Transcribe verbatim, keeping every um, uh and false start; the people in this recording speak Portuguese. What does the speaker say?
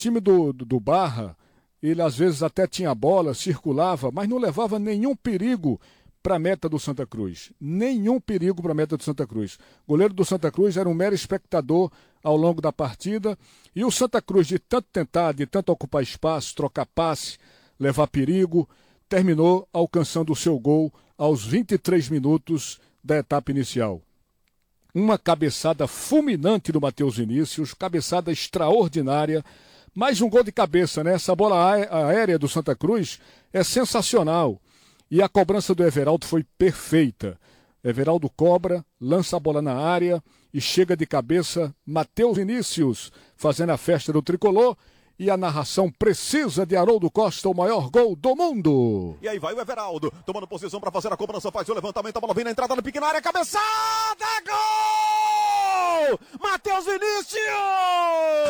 time do, do, do Barra, ele às vezes até tinha bola, circulava, mas não levava nenhum perigo para a meta do Santa Cruz. Nenhum perigo para a meta do Santa Cruz. O goleiro do Santa Cruz era um mero espectador ao longo da partida. E o Santa Cruz, de tanto tentar, de tanto ocupar espaço, trocar passe, levar perigo, terminou alcançando o seu gol aos vinte e três minutos da etapa inicial. Uma cabeçada fulminante do Matheus Vinícius, cabeçada extraordinária. Mais um gol de cabeça, né? Essa bola aérea do Santa Cruz é sensacional. E a cobrança do Everaldo foi perfeita. Everaldo cobra, lança a bola na área e chega de cabeça Matheus Vinícius fazendo a festa do tricolor. E a narração precisa de Haroldo Costa, o maior gol do mundo. E aí vai o Everaldo, tomando posição para fazer a cobrança, faz o levantamento, a bola vem na entrada na pequena área, cabeçada, gol! Matheus Vinícius!